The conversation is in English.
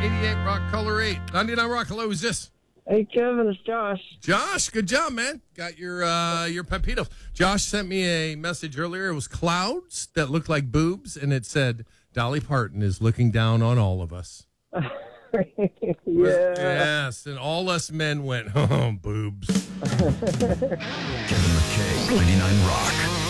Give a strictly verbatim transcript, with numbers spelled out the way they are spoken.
eighty-eight Rock Color eight. ninety-nine Rock, hello, who's this? Hey, Kevin, it's Josh. Josh, good job, man. Got your uh, your Pepito. Josh sent me a message earlier. It was clouds that looked like boobs, and it said, Dolly Parton is looking down on all of us. Yeah. Yes, and all us men went, oh, boobs. Kevin McKay, ninety-nine Rock.